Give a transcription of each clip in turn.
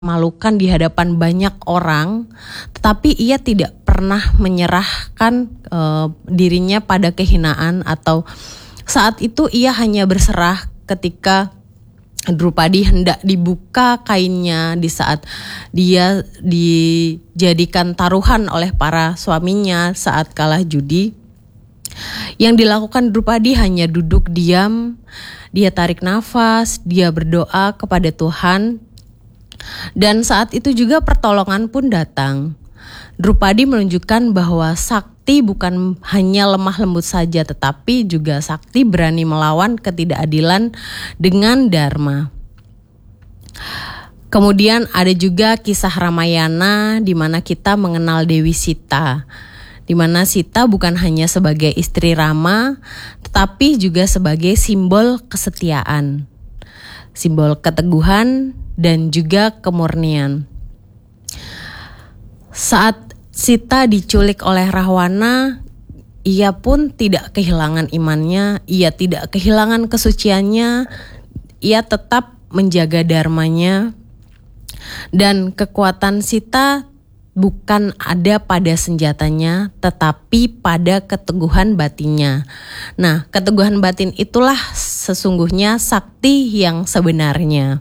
malukan di hadapan banyak orang, tetapi ia tidak pernah menyerahkan dirinya pada kehinaan, atau saat itu ia hanya berserah ketika Drupadi hendak dibuka kainnya di saat dia dijadikan taruhan oleh para suaminya saat kalah judi. Yang dilakukan Drupadi hanya duduk diam, dia tarik nafas, dia berdoa kepada Tuhan. Dan saat itu juga pertolongan pun datang. Drupadi menunjukkan bahwa sakti bukan hanya lemah lembut saja, tetapi juga sakti berani melawan ketidakadilan dengan dharma. Kemudian ada juga kisah Ramayana di mana kita mengenal Dewi Sita, di mana Sita bukan hanya sebagai istri Rama, tetapi juga sebagai simbol kesetiaan, simbol keteguhan dan juga kemurnian. Saat Sita diculik oleh Rahwana, ia pun tidak kehilangan imannya, ia tidak kehilangan kesuciannya, ia tetap menjaga dharmanya. Dan kekuatan Sita bukan ada pada senjatanya, tetapi pada keteguhan batinnya. Nah, keteguhan batin itulah sesungguhnya sakti yang sebenarnya.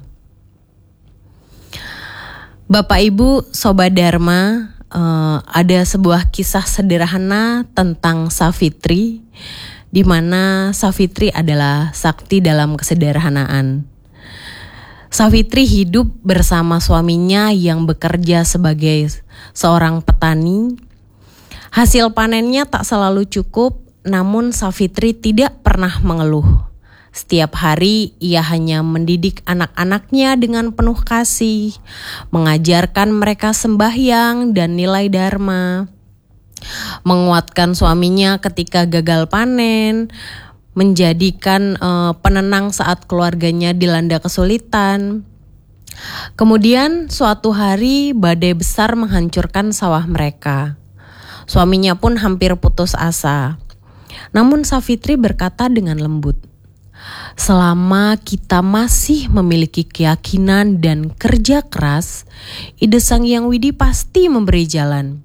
Bapak Ibu Sobat Dharma, ada sebuah kisah sederhana tentang Savitri, di mana Savitri adalah sakti dalam kesederhanaan. Savitri hidup bersama suaminya yang bekerja sebagai seorang petani. Hasil panennya tak selalu cukup, namun Savitri tidak pernah mengeluh. Setiap hari ia hanya mendidik anak-anaknya dengan penuh kasih, mengajarkan mereka sembahyang dan nilai dharma, menguatkan suaminya ketika gagal panen, menjadikan penenang saat keluarganya dilanda kesulitan. Kemudian suatu hari badai besar menghancurkan sawah mereka. Suaminya pun hampir putus asa. Namun Savitri berkata dengan lembut, "Selama kita masih memiliki keyakinan dan kerja keras, ide Sang Hyang Widi pasti memberi jalan."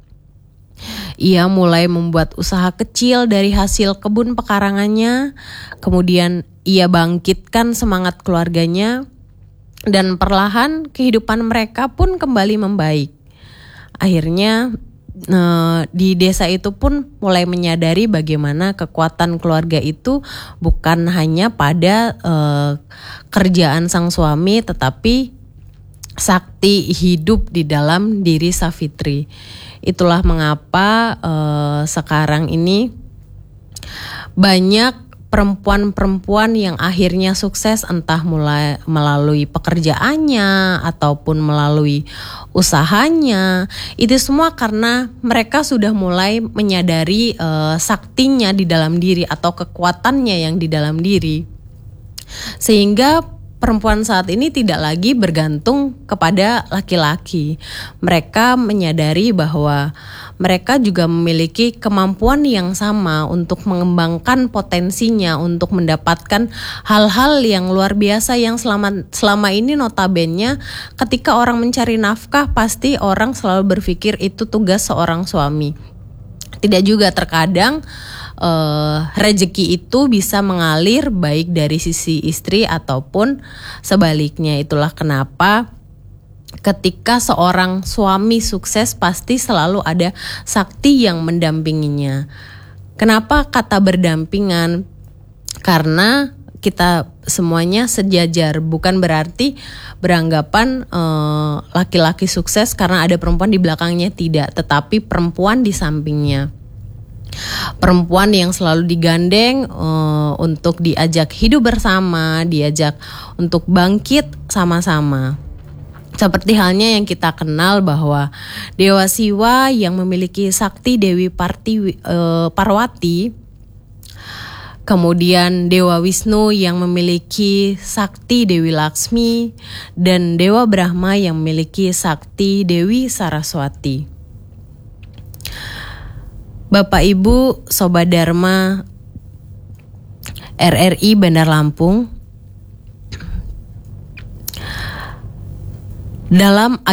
Ia mulai membuat usaha kecil dari hasil kebun pekarangannya, kemudian ia bangkitkan semangat keluarganya, dan perlahan kehidupan mereka pun kembali membaik. Akhirnya di desa itu pun mulai menyadari bagaimana kekuatan keluarga itu bukan hanya pada kerjaan sang suami, tetapi sakti hidup di dalam diri Savitri. Itulah mengapa sekarang ini banyak perempuan-perempuan yang akhirnya sukses, entah mulai melalui pekerjaannya ataupun melalui usahanya. Itu semua karena mereka sudah mulai menyadari saktinya di dalam diri atau kekuatannya yang di dalam diri. Sehingga perempuan saat ini tidak lagi bergantung kepada laki-laki. Mereka menyadari bahwa mereka juga memiliki kemampuan yang sama untuk mengembangkan potensinya, untuk mendapatkan hal-hal yang luar biasa yang selama ini notabene ketika orang mencari nafkah pasti orang selalu berpikir itu tugas seorang suami. Tidak juga, terkadang rezeki itu bisa mengalir baik dari sisi istri ataupun sebaliknya. Itulah kenapa ketika seorang suami sukses pasti selalu ada sakti yang mendampinginya. Kenapa kata berdampingan? Karena kita semuanya sejajar, bukan berarti beranggapan laki-laki sukses karena ada perempuan di belakangnya, tidak, tetapi perempuan di sampingnya. Perempuan yang selalu digandeng untuk diajak hidup bersama, diajak untuk bangkit sama-sama. Seperti halnya yang kita kenal bahwa Dewa Siwa yang memiliki sakti Dewi Parwati, kemudian Dewa Wisnu yang memiliki sakti Dewi Laksmi, dan Dewa Brahma yang memiliki sakti Dewi Saraswati. Bapak Ibu Sobat Dharma RRI Bandar Lampung, dalam